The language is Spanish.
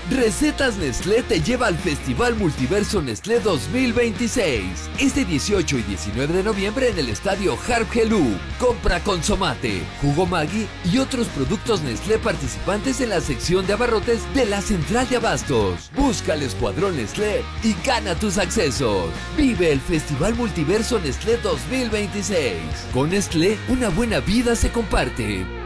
Recetas Nestlé te lleva al Festival Multiverso Nestlé 2026. Este 18 y 19 de noviembre en el estadio Harp Helú. Compra Consomate, Jugo Maggi y otros productos Nestlé participantes en la sección de abarrotes de la Central de Abastos. Busca el Escuadrón Nestlé y gana tus accesos. Vive el Festival Multiverso Nestlé 2026. Con Nestlé, una buena vida se comparte.